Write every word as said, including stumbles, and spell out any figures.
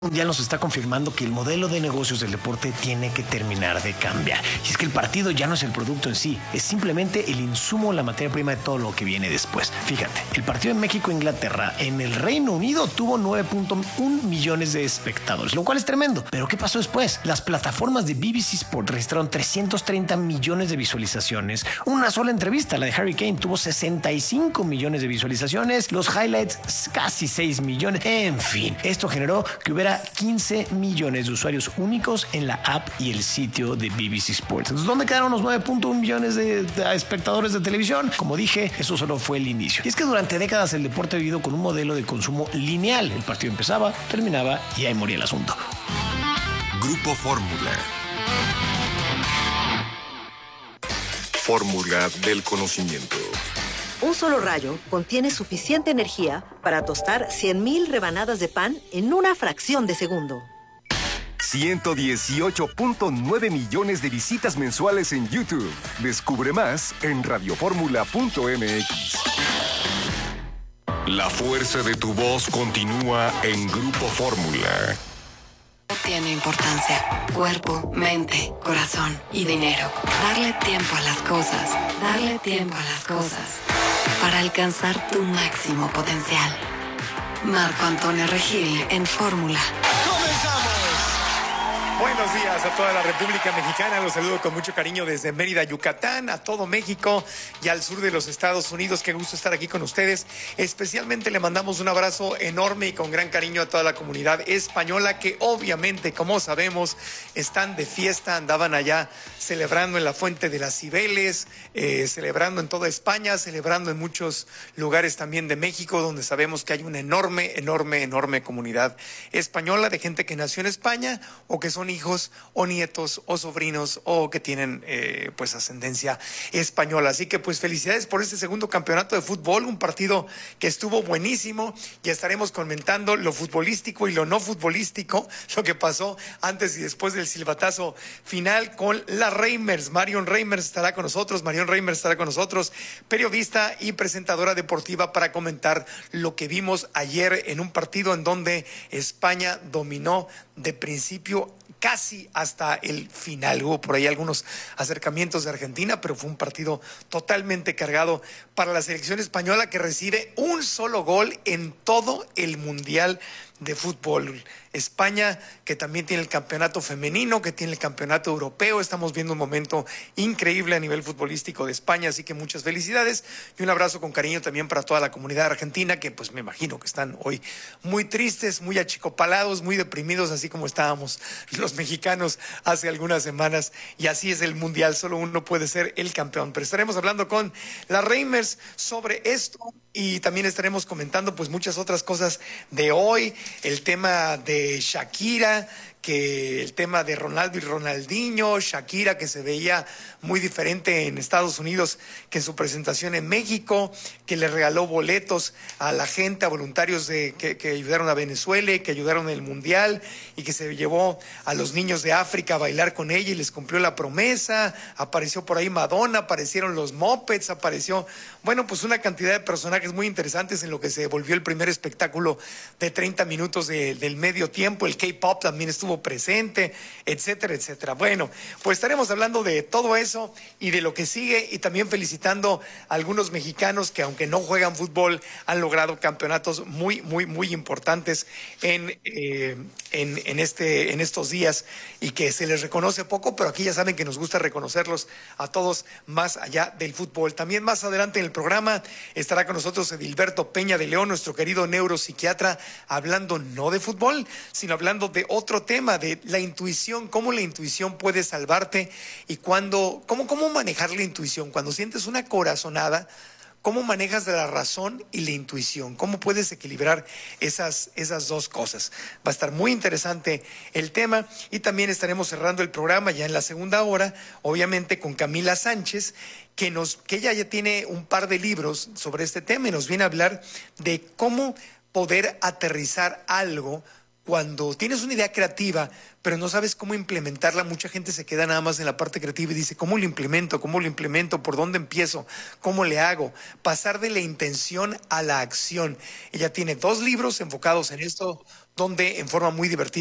Mundial nos está confirmando que el modelo de negocios del deporte tiene que terminar de cambiar. Y es que el partido ya no es el producto en sí, es simplemente el insumo, la materia prima de todo lo que viene después. Fíjate, el partido de México-Inglaterra en el Reino Unido tuvo nueve punto uno millones de espectadores, lo cual es tremendo. Pero ¿qué pasó después? Las plataformas de B B C Sport registraron trescientos treinta millones de visualizaciones. Una sola entrevista, la de Harry Kane, tuvo sesenta y cinco millones de visualizaciones. Los highlights, casi seis millones. En fin, esto generó que hubiera quince millones de usuarios únicos en la app y el sitio de B B C Sports. Entonces, ¿dónde quedaron los nueve punto uno millones de, de espectadores de televisión? Como dije, eso solo fue el inicio. Y es que durante décadas el deporte ha vivido con un modelo de consumo lineal. El partido empezaba, terminaba y ahí moría el asunto. Grupo Fórmula. Fórmula del conocimiento. Un solo rayo contiene suficiente energía para tostar cien mil rebanadas de pan en una fracción de segundo. ciento dieciocho punto nueve millones de visitas mensuales en YouTube. Descubre más en radioformula punto m x. La fuerza de tu voz continúa en Grupo Fórmula. Tiene importancia. Cuerpo, mente, corazón y dinero. Darle tiempo a las cosas. Darle tiempo a las cosas. Para alcanzar tu máximo potencial. Marco Antonio Regil en Fórmula. ¡Comenzamos! Buenos días a toda la República Mexicana. Los saludo con mucho cariño desde Mérida, Yucatán, a todo México y al sur de los Estados Unidos. Qué gusto estar aquí con ustedes. Especialmente le mandamos un abrazo enorme y con gran cariño a toda la comunidad española que obviamente, como sabemos, están de fiesta. Andaban allá celebrando en la Fuente de las Cibeles, eh, celebrando en toda España, celebrando en muchos lugares también de México, donde sabemos que hay una enorme, enorme, enorme comunidad española de gente que nació en España o que son hijos o nietos o sobrinos o que tienen eh, pues ascendencia española. Así que pues felicidades por este segundo campeonato de fútbol, un partido que estuvo buenísimo. Ya estaremos comentando lo futbolístico y lo no futbolístico, lo que pasó antes y después del silbatazo final con la Reimers. Marion Reimers estará con nosotros, Marion Reimers estará con nosotros, periodista y presentadora deportiva, para comentar lo que vimos ayer en un partido en donde España dominó de principio casi hasta el final. Hubo por ahí algunos acercamientos de Argentina, pero fue un partido totalmente cargado para la selección española, que recibe un solo gol en todo el Mundial de Fútbol. España, que también tiene el campeonato femenino, que tiene el campeonato europeo. Estamos viendo un momento increíble a nivel futbolístico de España, así que muchas felicidades y un abrazo con cariño también para toda la comunidad argentina, que pues me imagino que están hoy muy tristes, muy achicopalados, muy deprimidos, así como estábamos los mexicanos hace algunas semanas. Y así es el Mundial, solo uno puede ser el campeón. Pero estaremos hablando con la Reimers sobre esto y también estaremos comentando pues muchas otras cosas de hoy, el tema de Shakira, que el tema de Ronaldo y Ronaldinho, Shakira que se veía muy diferente en Estados Unidos que en su presentación en México, que le regaló boletos a la gente, a voluntarios de, que, que ayudaron a Venezuela, que ayudaron en el Mundial, y que se llevó a los niños de África a bailar con ella y les cumplió la promesa. Apareció por ahí Madonna, aparecieron los Muppets, apareció, bueno, pues una cantidad de personajes muy interesantes en lo que se volvió el primer espectáculo de treinta minutos de, del medio tiempo. El K-pop también estuvo presente, etcétera, etcétera. Bueno, pues estaremos hablando de todo eso y de lo que sigue, y también felicitando a algunos mexicanos que, aunque no juegan fútbol, han logrado campeonatos muy, muy, muy importantes en, eh, en, en, este, en estos días, y que se les reconoce poco, pero aquí ya saben que nos gusta reconocerlos a todos más allá del fútbol. También más adelante en el programa estará con nosotros Edilberto Peña de León, nuestro querido neuropsiquiatra, hablando no de fútbol, sino hablando de otro tema, de la intuición, cómo la intuición puede salvarte y cuándo, cómo, cómo manejar la intuición. Cuando sientes una corazonada, ¿cómo manejas de la razón y la intuición? ¿Cómo puedes equilibrar esas, esas dos cosas? Va a estar muy interesante el tema, y también estaremos cerrando el programa ya en la segunda hora, obviamente con Camila Sánchez, que, nos, que ella ya tiene un par de libros sobre este tema y nos viene a hablar de cómo poder aterrizar algo cuando tienes una idea creativa, pero no sabes cómo implementarla. Mucha gente se queda nada más en la parte creativa y dice, ¿cómo lo implemento? ¿Cómo lo implemento? ¿Por dónde empiezo? ¿Cómo le hago? Pasar de la intención a la acción. Ella tiene dos libros enfocados en esto, donde en forma muy divertida